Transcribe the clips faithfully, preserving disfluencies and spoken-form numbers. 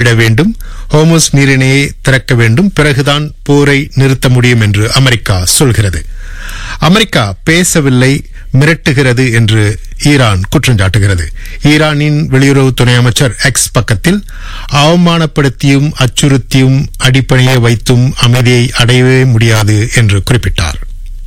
விட வேண்டும், ஹோர்முஸ் நீரிணையை திறக்க வேண்டும், பிறகுதான் போரை நிறுத்த முடியும் என்று அமெரிக்கா சொல்கிறது. அமெரிக்கா பேசவில்லை, மிரட்டுகிறது என்று ஈரான் குற்றம் சாட்டுகிறது. ஈரானின் வெளியுறவு துணை அமைச்சர் எக்ஸ் பக்கத்தில் அவமானப்படுத்தியும் அச்சுறுத்தியும் அடிப்படையை வைத்தும் அமைதியை அடையவே முடியாது என்று குறிப்பிட்டார்.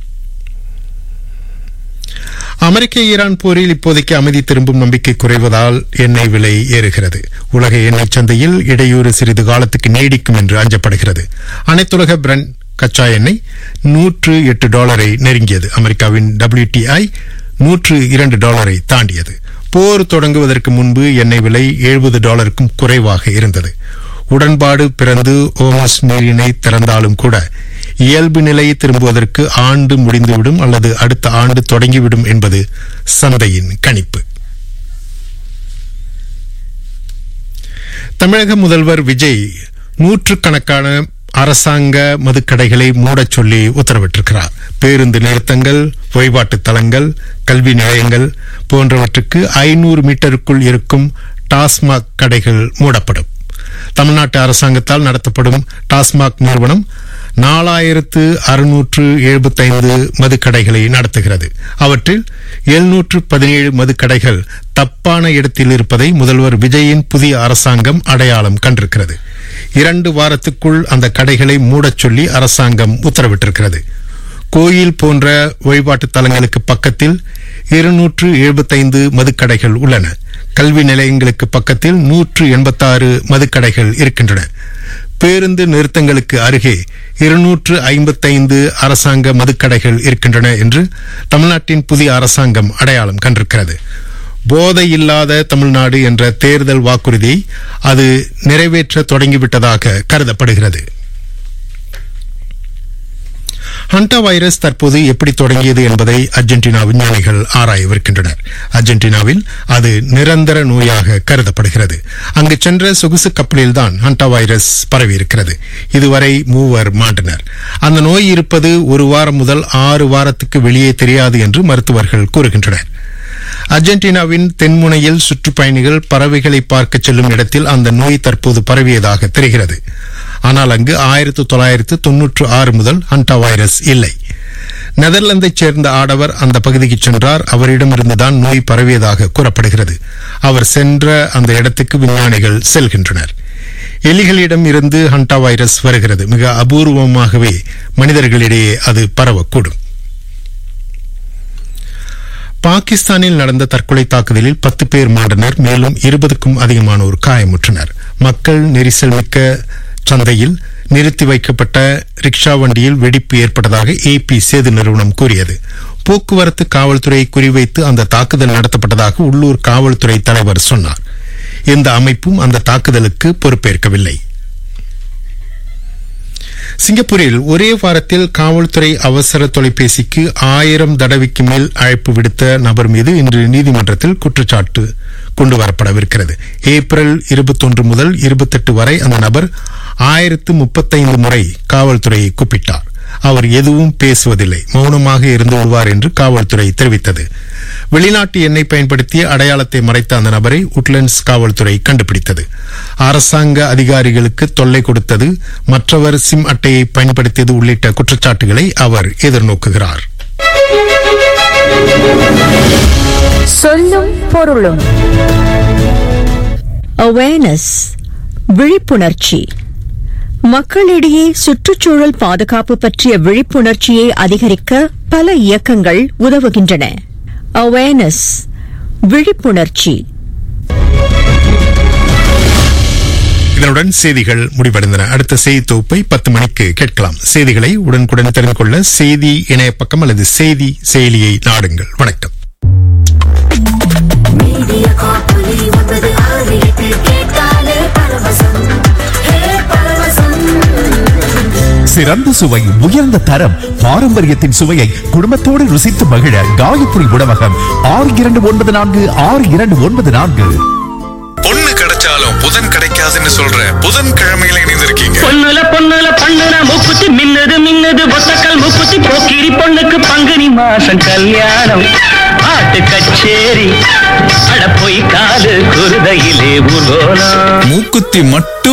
அமெரிக்க ஈரான் போரில் இப்போதைக்கு அமைதி திரும்பும் நம்பிக்கை குறைவதால் எண்ணெய் விலை ஏறுகிறது. உலக எண்ணெய் சந்தையில் இடையூறு சிறிது காலத்துக்கு நீடிக்கும் என்று அஞ்சப்படுகிறது. அனைத்துலக பிரெண்ட் கச்சா எண்ணெய் நூற்று எட்டு டாலரை நெருங்கியது. அமெரிக்காவின் டபிள்யூடிஐ நூற்று இரண்டு டாலரை தாண்டியது. போர் தொடங்குவதற்கு முன்பு எண்ணெய் விலை எழுபது டாலருக்கும் குறைவாக இருந்தது. உடன்பாடு பிறந்து ஹோர்முஸ் நீரிணை திறந்தாலும் கூட இயல்பு நிலை திரும்புவதற்கு ஆண்டு முடிந்துவிடும் அல்லது அடுத்த ஆண்டு தொடங்கிவிடும் என்பது சந்தையின் கணிப்பு. தமிழக முதல்வர் விஜய் நூற்றுக்கணக்கான அரசாங்க மதுக்கடைகளை மூடச் சொல்லி உத்தரவிட்டிருக்கிறார். பேருந்து நிறுத்தங்கள், வழிபாட்டு தலங்கள், கல்வி நிலையங்கள் போன்றவற்றுக்கு ஐநூறு மீட்டருக்குள் இருக்கும் டாஸ்மாக் கடைகள் மூடப்படும். தமிழ்நாட்டு அரசாங்கத்தால் நடத்தப்படும் டாஸ்மாக் நிறுவனம் நாலாயிரத்து அறுநூற்று எழுபத்தைந்து மதுக்கடைகளை நடத்துகிறது. அவற்றில் எழுநூற்று பதினேழு மதுக்கடைகள் தப்பான இடத்தில் இருப்பதை முதல்வர் விஜயின் புதிய அரசாங்கம் அடையாளம் கண்டிருக்கிறது. இரண்டு வாரத்துக்குள் அந்த கடைகளை மூடச் சொல்லி அரசாங்கம் உத்தரவிட்டிருக்கிறது. கோயில் போன்ற வழிபாட்டு தலங்களுக்கு பக்கத்தில் இருநூற்று எழுபத்தைந்து மதுக்கடைகள் உள்ளன. கல்வி நிலையங்களுக்கு பக்கத்தில் நூற்று எண்பத்தாறு மதுக்கடைகள் இருக்கின்றன. பேருந்து நிறுத்தங்களுக்கு அருகே இருநூற்று ஐம்பத்தைந்து அரசாங்க மதுக்கடைகள் இருக்கின்றன என்று தமிழ்நாட்டின் புதிய அரசாங்கம் அடையாளம் கண்டிருக்கிறது. போதை இல்லாத தமிழ்நாடு என்ற தேர்தல் வாக்குறுதியை அது நிறைவேற்ற தொடங்கிவிட்டதாக கருதப்படுகிறது. ஹண்டா வைரஸ் தற்போது எப்படி தொடங்கியது என்பதை அர்ஜென்டினா விஞ்ஞானிகள் ஆராயவிருக்கின்றனர். அர்ஜென்டினாவில் அது நிரந்தர நோயாக கருதப்படுகிறது. அங்கு சென்ற சொகுசு கப்பலில்தான் ஹண்டா வைரஸ் பரவியிருக்கிறது. இதுவரை மூவர் மாண்டனர். அந்த நோய் இருப்பது ஒரு வாரம் முதல் ஆறு வாரத்துக்கு வெளியே தெரியாது என்று மருத்துவர்கள் கூறுகின்றனர். அர்ஜென்டினாவின் தென்முனையில் சுற்றுப்பயணிகள் பறவைகளை பார்க்க செல்லும் இடத்தில் அந்த நோய் தற்போது பரவியதாக தெரிகிறது. ஆனால் அங்கு ஆயிரத்து தொள்ளாயிரத்து தொன்னூற்று ஆறு முதல் ஹண்டா வைரஸ் இல்லை. நெதர்லாந்தைச் சேர்ந்த ஆடவர் அந்த பகுதிக்கு சென்றார். அவரிடமிருந்துதான் நோய் பரவியதாக கூறப்படுகிறது. அவர் சென்ற அந்த இடத்துக்கு விஞ்ஞானிகள் செல்கின்றனர். எலிகளிடம் இருந்து ஹண்டா வைரஸ் வருகிறது. மிக அபூர்வமாகவே மனிதர்களிடையே அது பரவக்கூடும். பாகிஸ்தானில் நடந்த தற்கொலை தாக்குதலில் பத்து பேர் மாண்டனர். மேலும் இருபதுக்கும் அதிகமானோர் காயமுற்றனர். மக்கள் நெரிசல் மிக்க சந்தையில் நிறுத்தி வைக்கப்பட்ட ரிக்ஷா வண்டியில் வெடிப்பு ஏற்பட்டதாக ஏபி சேது நிறுவனம் கூறியது. போக்குவரத்து காவல்துறையை குறிவைத்து அந்த தாக்குதல் நடத்தப்பட்டதாக உள்ளூர் காவல்துறை தலைவர் சொன்னார். எந்த அமைப்பும் அந்த தாக்குதலுக்கு பொறுப்பேற்கவில்லை. சிங்கப்பூரில் ஒரே வாரத்தில் காவல்துறை அவசர தொலைபேசிக்கு ஆயிரம் தடவைக்கு மேல் அழைப்பு விடுத்த நபர் மீது இன்று நீதிமன்றத்தில் குற்றச்சாட்டு கொண்டுவரப்படவிருக்கிறது. ஏப்ரல் இருபத்தொன்று முதல் இருபத்தெட்டு வரை அந்த நபர் ஆயிரத்து முப்பத்தைந்து முறை காவல்துறையை கூப்பிட்டார். அவர் எதுவும் பேசுவதில்லை, மௌனமாக இருந்து விடுவார் என்று காவல்துறை தெரிவித்தது. வெளிநாட்டு எண்ணெய் பயன்படுத்திய அடையாளத்தை மறைத்த அந்த நபரை உட்லண்ட்ஸ் காவல்துறை கண்டுபிடித்தது. அரசாங்க அதிகாரிகளுக்கு தொல்லை கொடுத்தது, மற்றவர் சிம் அட்டையை பயன்படுத்தியது உள்ளிட்ட குற்றச்சாட்டுகளை அவர் எதிர்நோக்குகிறார். சொல்லும் பொருளும் அவேர்னஸ், விழிப்புணர்ச்சி. மக்களிடையே சுற்றுச்சூழல் பாதுகாப்பு பற்றிய விழிப்புணர்ச்சியை அதிகரிக்க பல இயக்கங்கள் உதவுகின்றன. அவேர்னஸ், விழிப்புணர்ச்சி. இதனுடன் செய்திகள் முடிவடைந்தன. அடுத்த செய்தி தொகுப்பை பத்து மணிக்கு கேட்கலாம். செய்திகளை உடனுக்குடன் தெரிந்து கொள்ள செய்தி இணைய பக்கம் அல்லது செய்தி செயலியை நாடுங்கள். வணக்கம். சிறந்த சுவை, உயர்ந்த தரம், பாரம்பரியத்தின் சுவையை குடும்பத்தோடு ருசித்து மகிழ காயத்ரி உணவகம். ஆறு இரண்டு ஒன்பது நான்கு ஆறு இரண்டு ஒன்பது நான்கு. பொண்ணு கிடைச்சாலும் புதன் கிடைக்காதுன்னு சொல்ற புதன் கிழமையில இணைந்திருக்கீங்க. பொண்ணுல பொண்ணுல பண்ணுன மூக்குத்தி மின்னது மின்னது ஒத்தக்கல் மூக்குத்தி போக்கிரி பொண்ணுக்கு பங்குனி மாசம் கல்யாணம், ஆட்டு கச்சேரி, அட போய் காது குருதையிலே ஊர்வலம். மூக்குத்தி மட்டும்